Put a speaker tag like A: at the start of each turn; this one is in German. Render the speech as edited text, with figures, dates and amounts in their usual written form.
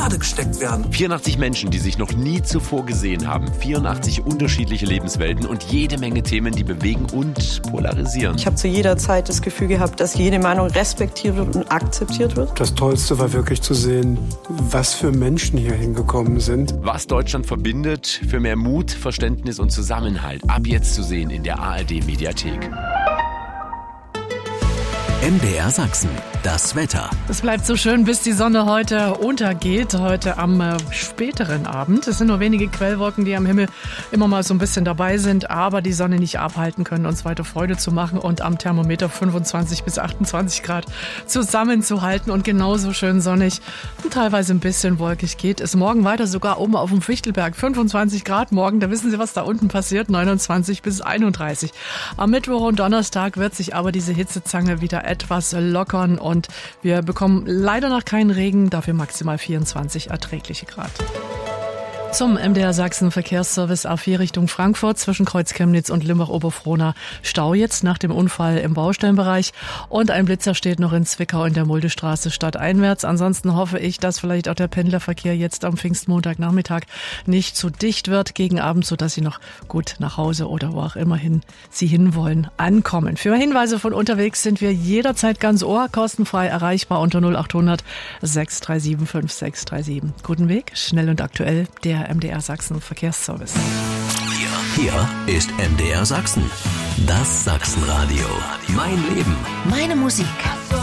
A: Schublade gesteckt werden.
B: 84 Menschen, die sich noch nie zuvor gesehen haben. 84 unterschiedliche Lebenswelten und jede Menge Themen, die bewegen und polarisieren.
C: Ich habe zu jeder Zeit das Gefühl gehabt, dass jede Meinung respektiert wird und akzeptiert wird.
D: Das Tollste war wirklich zu sehen, was für Menschen hier hingekommen sind.
B: Was Deutschland verbindet, für mehr Mut, Verständnis und Zusammenhalt. Ab jetzt zu sehen in der ARD-Mediathek.
E: MDR Sachsen, das Wetter.
F: Es bleibt so schön, bis die Sonne heute untergeht, heute am späteren Abend. Es sind nur wenige Quellwolken, die am Himmel immer mal so ein bisschen dabei sind, aber die Sonne nicht abhalten können, uns weiter Freude zu machen und am Thermometer 25 bis 28 Grad zusammenzuhalten und genauso schön sonnig und teilweise ein bisschen wolkig geht es morgen weiter, sogar oben auf dem Fichtelberg. 25 Grad morgen, da wissen Sie, was da unten passiert, 29 bis 31. Am Mittwoch und Donnerstag wird sich aber diese Hitzezange wieder etwas lockern und wir bekommen leider noch keinen Regen, dafür maximal 24 erträgliche Grad. Zum MDR Sachsen Verkehrsservice A4 Richtung Frankfurt zwischen Kreuz Chemnitz und Limbach-Oberfrohna. Stau jetzt nach dem Unfall im Baustellenbereich und ein Blitzer steht noch in Zwickau in der Muldestraße stadteinwärts. Ansonsten hoffe ich, dass vielleicht auch der Pendlerverkehr jetzt am Pfingstmontagnachmittag nicht zu dicht wird gegen Abend, sodass Sie noch gut nach Hause oder wo auch immerhin Sie hinwollen ankommen. Für Hinweise von unterwegs sind wir jederzeit ganz Ohr, kostenfrei erreichbar unter 0800 637 5637. Guten Weg, schnell und aktuell, der MDR Sachsen Verkehrsservice.
E: Hier ist MDR Sachsen, das Sachsenradio. Mein Leben,
G: meine Musik.